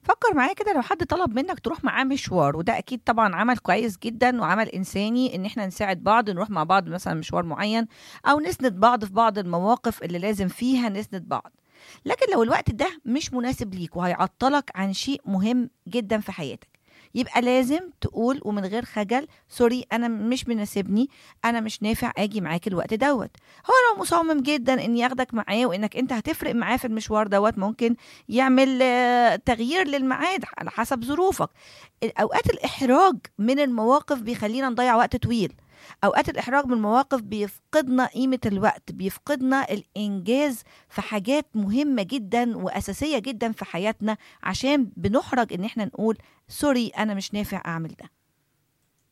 فكر معايا كده، لو حد طلب منك تروح معاه مشوار، وده اكيد طبعا عمل كويس جدا وعمل انساني ان احنا نساعد بعض، نروح مع بعض مثلا مشوار معين، او نسند بعض في بعض المواقف اللي لازم فيها نسند بعض. لكن لو الوقت ده مش مناسب ليك وهيعطلك عن شيء مهم جدا في حياتك، يبقى لازم تقول ومن غير خجل: سوري، انا مش مناسبني، انا مش نافع اجي معاك الوقت دوت. هو لو مصمم جدا ان ياخدك معاه وانك انت هتفرق معاه في المشوار دوت، ممكن يعمل تغيير للميعاد على حسب ظروفك. اوقات الاحراج من المواقف بيخلينا نضيع وقت طويل. اوقات الاحراج من المواقف بيفقدنا قيمة الوقت، بيفقدنا الانجاز في حاجات مهمة جدا واساسية جدا في حياتنا، عشان بنحرج ان احنا نقول: سوري، انا مش نافع اعمل ده.